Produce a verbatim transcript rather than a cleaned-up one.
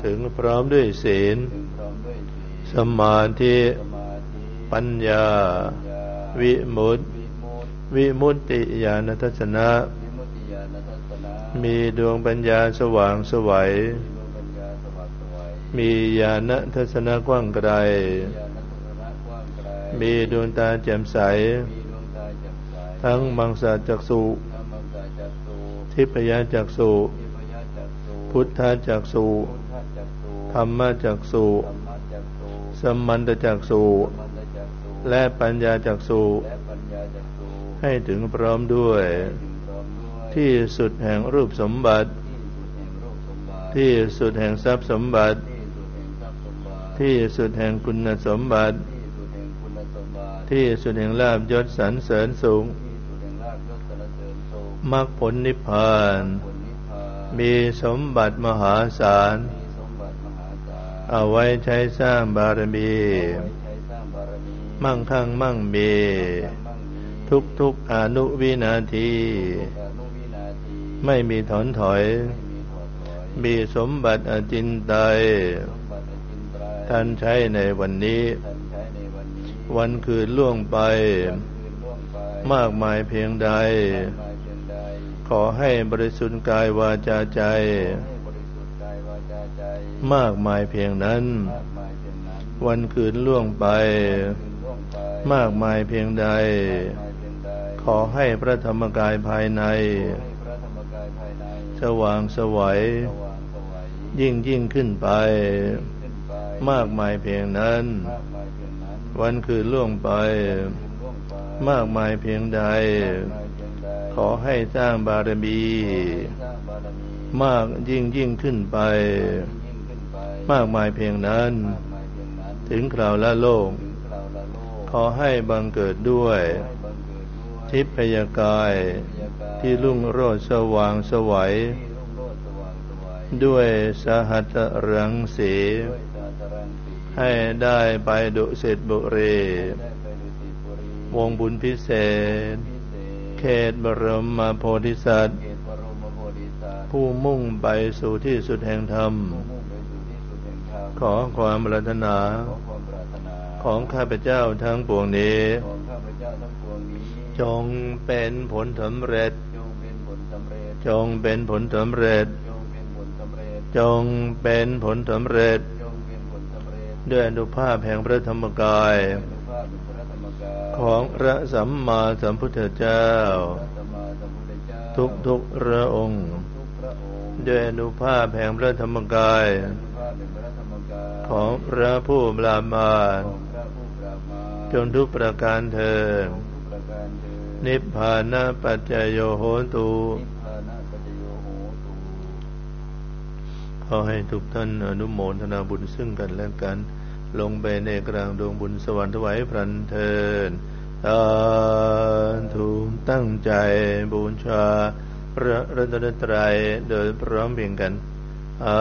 ถึงพร้อมด้วยศีลสมาธิปัญญาวิมุตติวิมุตติญาณทัศนะมีดวงปัญญาสว่างไสวมีญาณทัศนะกว้างไกลมีดวงตาแจ่มใสทั้งมังสาจักษุทิพยจักษุพุทธจักษุธรรมจักษุสัมมันตจักษุและปัญญาจักษุให้ถึงพร้อมด้วยที่สุดแห่งรูปสมบัติที่สุดแห่งทรัพย์สมบัติที่สุดแห่งคุณสมบัติที่สุดแห่งลาภยศสรรเสริญสูงมรรคผลนิพพานมีสมบัติมหาศาลเอาไว้ใช้สร้างบารมีมั่งคั่งมั่งมีทุกทุกอนุวินาทีไม่มีถอนถอยมีสมบัติอจินไตยท่านใช้ในวันนี้วันคืนล่วงไปมากมายเพียงใดขอให้บริสุทธิ์กายวาจาใจมากมายเพียงนั้นวันคืนล่วงไปมากมายเพียงใดขอให้พระธรรมกายภายในสว่างไสวยิ่งยิ่งขึ้นไปมากมายเพียงนั้นวันคืนล่วงไปมากมายเพียงใดขอให้สร้างบารมีมากยิ่งยิ่งขึ้นไปมากมายเพียงนั้นถึงคราวละโลกขอให้บังเกิดด้วยทิพยกายที่รุ่งโรจน์สว่างไสวด้วยสหัสรังสีให้ได้ไปดุสิตบุรีวงบุญพิเศษเขตบรมโพธิสัตว์ผู้มุ่งไปสู่ที่สุดแห่งธรรมขอความปรารถนาของข้าพเจ้าทั้งปวงนี้จงเป็นผลสำเร็จจงเป็นผลสำเร็จจงเป็นผลสำเร็จด้วยอนุภาพแห่งพระธรรมกายของพระสัมมาสัมพุทธเจ้าทุกทุกพระองค์ด้วยอนุภาพแห่งพระธรรมกายของพระผู้บรามาจงทุกประการเถิดนิพพานะปัจจโยโหตุขอให้ทุกท่านอนุโมทนาบุญซึ่งกันและกันลงไปในกลางดวงบุญสวรรค์ถวายพรันเทินสาธุตั้งใจบูชาพระรัตนตรัยโดยพร้อมเพรียงกัน